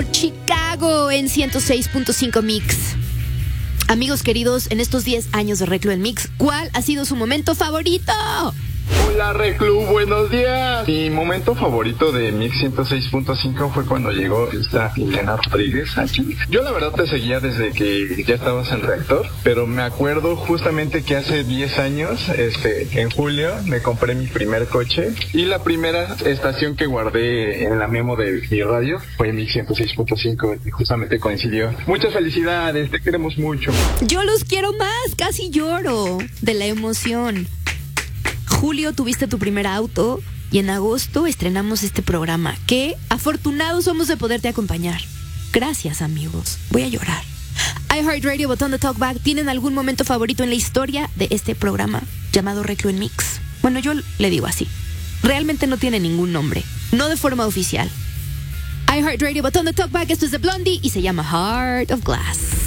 Out Chicago en 106.5 Mix. Amigos queridos, en estos 10 años de Reclu en Mix, ¿cuál ha sido su momento favorito? Hola Reclu, buenos días. Mi momento favorito de Mix 106.5 fue cuando llegó esta Liliana Rodríguez aquí. Yo la verdad te seguía desde que ya estabas en Reactor, pero me acuerdo justamente que hace 10 años, en julio, me compré mi primer coche y la primera estación que guardé en la memo de mi radio fue Mix 106.5 y justamente coincidió. Muchas felicidades, te queremos mucho. Yo los quiero más, casi lloro de la emoción. Julio tuviste tu primer auto y en agosto estrenamos este programa. Qué afortunados somos de poderte acompañar. Gracias, amigos. Voy a llorar. iHeartRadio, botón de Talkback, ¿tienen algún momento favorito en la historia de este programa llamado Reclu en Mix? Bueno, yo le digo así. Realmente no tiene ningún nombre. No de forma oficial. iHeartRadio, botón de Talkback, esto es de Blondie y se llama Heart of Glass.